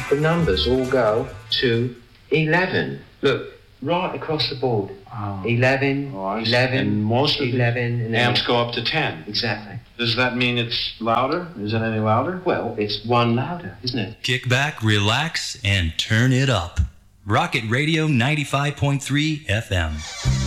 the numbers all go to 11. Look, right across the board. 11, 11, and most of 11, and the amps go up to 10. Exactly. Does that mean it's louder? Is it any louder? Well, it's one louder, isn't it? Kick back, relax, and turn it up. Rocket Radio 95.3 FM.